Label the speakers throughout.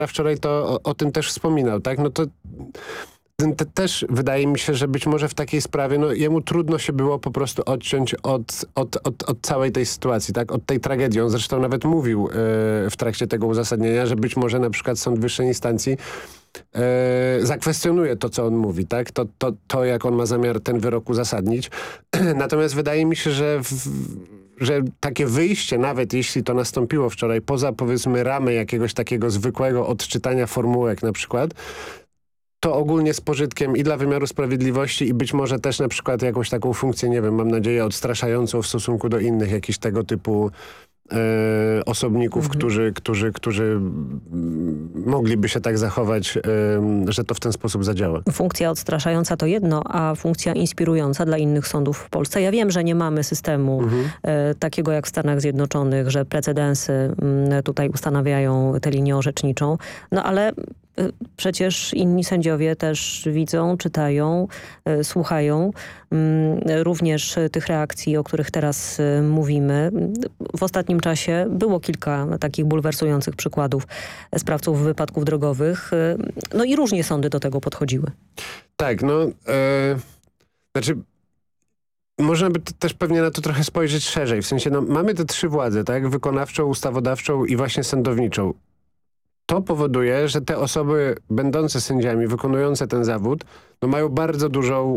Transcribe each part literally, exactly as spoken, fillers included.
Speaker 1: wczoraj to o, o tym też wspominał, tak? No to te, też wydaje mi się, że być może w takiej sprawie, no jemu trudno się było po prostu odciąć od, od, od, od całej tej sytuacji, tak? Od tej tragedii. On zresztą nawet mówił yy, w trakcie tego uzasadnienia, że być może na przykład Sąd Wyższej Instancji yy, zakwestionuje to, co on mówi, tak? To, to, to, jak on ma zamiar ten wyrok uzasadnić. Natomiast wydaje mi się, że w, że takie wyjście, nawet jeśli to nastąpiło wczoraj, poza powiedzmy ramy jakiegoś takiego zwykłego odczytania formułek na przykład, to ogólnie z pożytkiem i dla wymiaru sprawiedliwości i być może też na przykład jakąś taką funkcję, nie wiem, mam nadzieję odstraszającą w stosunku do innych jakichś tego typu e, osobników, mhm. którzy, którzy, którzy mogliby się tak zachować, e, że to w ten sposób zadziała.
Speaker 2: Funkcja odstraszająca to jedno, a funkcja inspirująca dla innych sądów w Polsce. Ja wiem, że nie mamy systemu mhm. e, takiego jak w Stanach Zjednoczonych, że precedensy m, tutaj ustanawiają tę linię orzeczniczą, no ale przecież inni sędziowie też widzą, czytają, y, słuchają y, również tych reakcji, o których teraz y, mówimy. W ostatnim czasie było kilka takich bulwersujących przykładów sprawców wypadków drogowych. Y, no i różnie sądy do tego podchodziły.
Speaker 1: Tak, no... E, znaczy... Można by też pewnie na to trochę spojrzeć szerzej. W sensie, no, mamy te trzy władze, tak? Wykonawczą, ustawodawczą i właśnie sądowniczą. To powoduje, że te osoby będące sędziami, wykonujące ten zawód, no mają bardzo dużą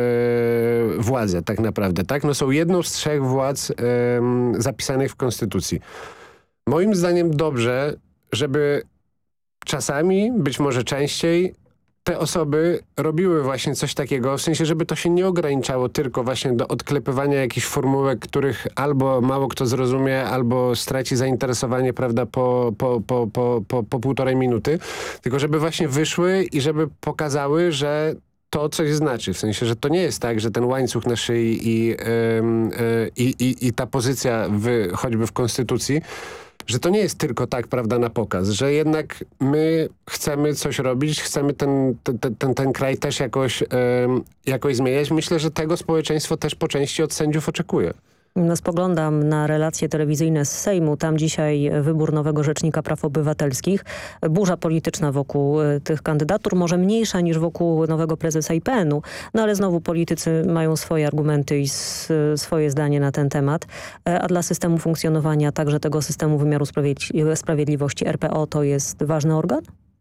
Speaker 1: e, władzę tak naprawdę, tak? No są jedną z trzech władz e, zapisanych w Konstytucji. Moim zdaniem dobrze, żeby czasami, być może częściej, te osoby robiły właśnie coś takiego, w sensie, żeby to się nie ograniczało tylko właśnie do odklepywania jakichś formułek, których albo mało kto zrozumie, albo straci zainteresowanie, prawda, po, po, po, po, po, po półtorej minuty, tylko żeby właśnie wyszły i żeby pokazały, że to coś znaczy, w sensie, że to nie jest tak, że ten łańcuch na szyi i, yy, yy, i, i ta pozycja w, choćby w Konstytucji, że to nie jest tylko tak, prawda, na pokaz, że jednak my chcemy coś robić, chcemy ten, ten, ten, ten kraj też jakoś, yy, jakoś zmieniać. Myślę, że tego społeczeństwo też po części od sędziów oczekuje.
Speaker 2: No, spoglądam na relacje telewizyjne z Sejmu. Tam dzisiaj wybór nowego Rzecznika Praw Obywatelskich. Burza polityczna wokół tych kandydatur, może mniejsza niż wokół nowego prezesa I P N u. No ale znowu politycy mają swoje argumenty i swoje zdanie na ten temat. A dla systemu funkcjonowania, także tego systemu wymiaru sprawiedli- sprawiedliwości R P O, to jest ważny organ?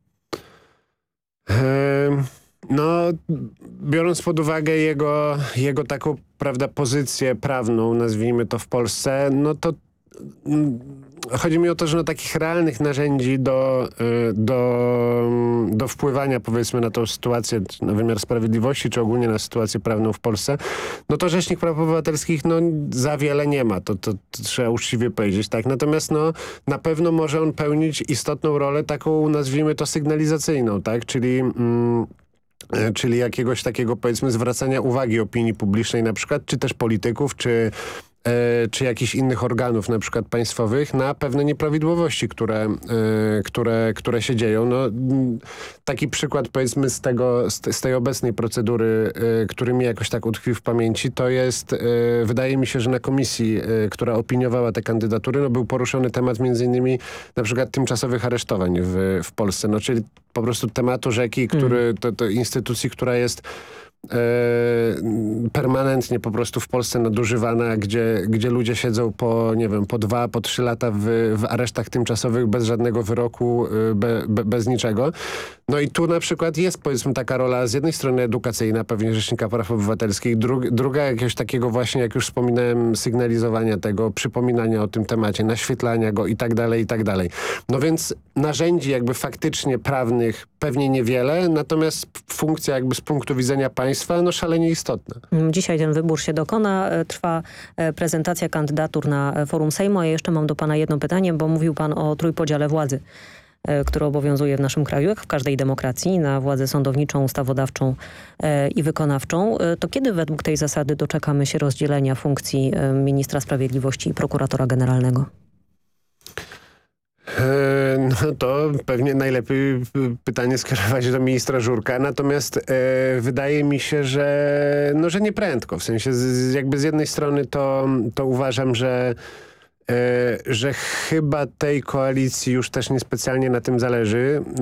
Speaker 1: Hmm. No, biorąc pod uwagę jego, jego taką, prawda, pozycję prawną, nazwijmy to w Polsce, no to mm, chodzi mi o to, że no takich realnych narzędzi do, do, do wpływania, powiedzmy, na tą sytuację, na wymiar sprawiedliwości, czy ogólnie na sytuację prawną w Polsce, no to Rzecznik Praw Obywatelskich, no za wiele nie ma, to, to, to trzeba uczciwie powiedzieć, tak? Natomiast no na pewno może on pełnić istotną rolę taką, nazwijmy to, sygnalizacyjną, tak? Czyli... Mm, czyli jakiegoś takiego, powiedzmy, zwracania uwagi opinii publicznej na przykład, czy też polityków, czy, e, czy jakichś innych organów, na przykład państwowych, na pewne nieprawidłowości, które, e, które, które się dzieją. No, taki przykład, powiedzmy, z, tego, z, z tej obecnej procedury, e, który mi jakoś tak utkwił w pamięci, to jest, e, wydaje mi się, że na komisji, e, która opiniowała te kandydatury, no, był poruszony temat między innymi na przykład tymczasowych aresztowań w, w Polsce, no, czyli po prostu tematu rzeki, który, mm. to, to instytucji, która jest e, permanentnie po prostu w Polsce nadużywana, gdzie, gdzie ludzie siedzą po, nie wiem, po dwa, po trzy lata w, w aresztach tymczasowych bez żadnego wyroku, be, be, bez niczego. No i tu na przykład jest, powiedzmy, taka rola z jednej strony edukacyjna, pewnie Rzecznika Praw Obywatelskich, dru, druga jakiegoś takiego właśnie, jak już wspominałem, sygnalizowania tego, przypominania o tym temacie, naświetlania go i tak dalej, i tak dalej. No więc narzędzi jakby faktycznie prawnych pewnie niewiele, natomiast funkcja jakby z punktu widzenia państwa, no szalenie istotna.
Speaker 2: Dzisiaj ten wybór się dokona. Trwa prezentacja kandydatur na forum Sejmu. A ja jeszcze mam do pana jedno pytanie, bo mówił pan o trójpodziale władzy, który obowiązuje w naszym kraju, jak w każdej demokracji, na władzę sądowniczą, ustawodawczą i wykonawczą. To kiedy według tej zasady doczekamy się rozdzielenia funkcji ministra sprawiedliwości i prokuratora generalnego?
Speaker 1: No to pewnie najlepiej pytanie skierować do ministra Żurka, natomiast e, wydaje mi się, że, no, że nie prędko. W sensie z, jakby z jednej strony to, to uważam, że że chyba tej koalicji już też niespecjalnie na tym zależy.